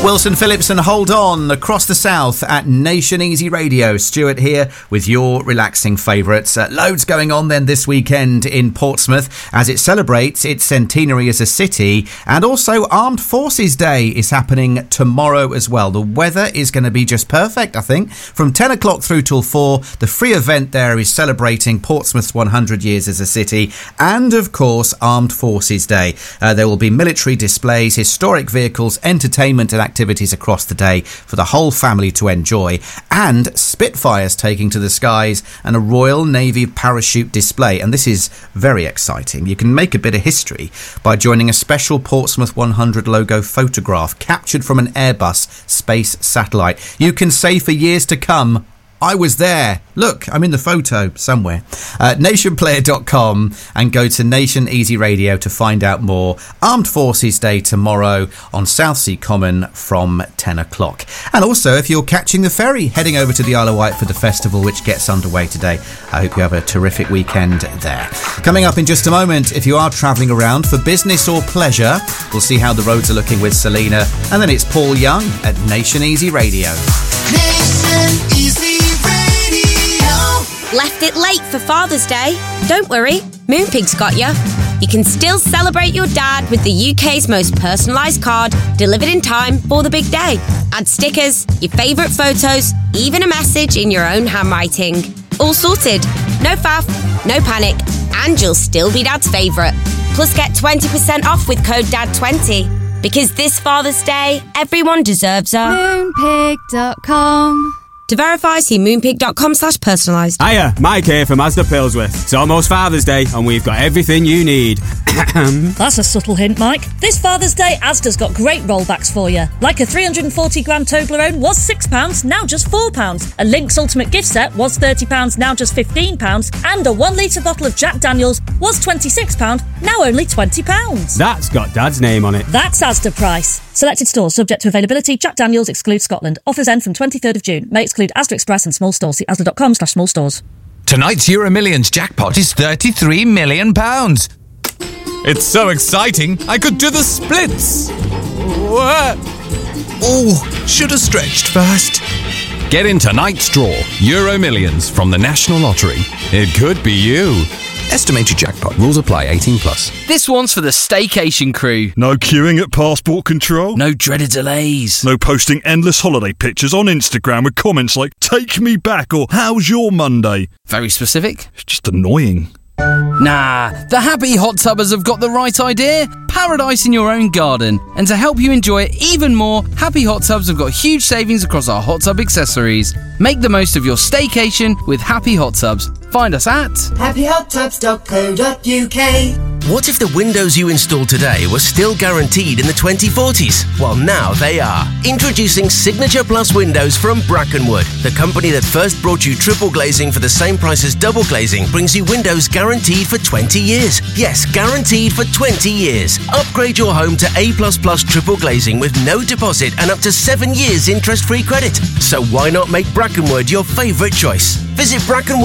Wilson Phillips and Hold On across the south at Nation Easy Radio. Stuart here with your relaxing favourites. Loads going on then this weekend in Portsmouth as it celebrates its centenary as a city, and also Armed Forces Day is happening tomorrow as well. The weather is going to be just perfect, I think. From 10 o'clock through till 4, the free event there is celebrating Portsmouth's 100 years as a city and, of course, Armed Forces Day. There will be military displays, historic vehicles, entertainment and activities across the day for the whole family to enjoy, and Spitfires taking to the skies and a Royal Navy parachute display. And this is very exciting. You can make a bit of history by joining a special Portsmouth 100 logo photograph captured from an Airbus space satellite. You can say for years to come, I was there. Look, I'm in the photo somewhere. Nationplayer.com and go to Nation Easy Radio to find out more. Armed Forces Day tomorrow on Southsea Common from 10 o'clock. And also, if you're catching the ferry, heading over to the Isle of Wight for the festival, which gets underway today. I hope you have a terrific weekend there. Coming up in just a moment, if you are travelling around for business or pleasure, we'll see how the roads are looking with Selena. And then it's Paul Young at Nation Easy Radio. Nation Easy Left it late for Father's Day? Don't worry, Moonpig's got ya. You can still celebrate your dad with the UK's most personalised card, delivered in time for the big day. Add stickers, your favourite photos, even a message in your own handwriting. All sorted. No faff, no panic, and you'll still be Dad's favourite. Plus get 20% off with code DAD20. Because this Father's Day, everyone deserves a Moonpig.com. To verify, see moonpig.com/personalised. Hiya, Mike here from Asda Pilsworth. It's almost Father's Day and we've got everything you need. That's a subtle hint, Mike. This Father's Day, Asda's got great rollbacks for you. Like a 340-gram Toblerone was £6, now just £4. A Lynx Ultimate gift set was £30, now just £15. And a 1 litre bottle of Jack Daniels was £26, now only £20. That's got Dad's name on it. That's Asda price. Selected stores subject to availability. Jack Daniels excludes Scotland. Offers end from 23rd of June. May exclude Asda Express and small stores. See asda.com/small stores. Tonight's Euro Millions jackpot is £33 million. It's so exciting, I could do the splits. What? Oh, should have stretched first. Get in tonight's draw, Euro Millions from the National Lottery. It could be you. Estimated jackpot. Rules apply. 18+. This one's for the staycation crew. No queuing at passport control. No dreaded delays. No posting endless holiday pictures on Instagram with comments like, take me back or how's your Monday? Very specific. It's just annoying. Nah, the Happy Hot Tubbers have got the right idea. Paradise in your own garden. And to help you enjoy it even more, Happy Hot Tubs have got huge savings across our hot tub accessories. Make the most of your staycation with Happy Hot Tubs. Find us at happyhottubs.co.uk. What if the windows you install today were still guaranteed in the 2040s? Well, now they are. Introducing Signature Plus windows from Brackenwood. The company that first brought you triple glazing for the same price as double glazing brings you windows guaranteed for 20 years. Yes, guaranteed for 20 years. Upgrade your home to A++ triple glazing with no deposit and up to 7 years interest-free credit. So why not make Brackenwood your favourite choice? Visit Brackenwood